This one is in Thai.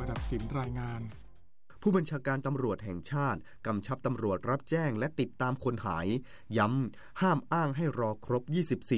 ตัดสินรายงานผู้บัญชาการตำรวจแห่งชาติกำชับตำรวจรับแจ้งและติดตามคนหายย้ำห้ามอ้างให้รอครบ24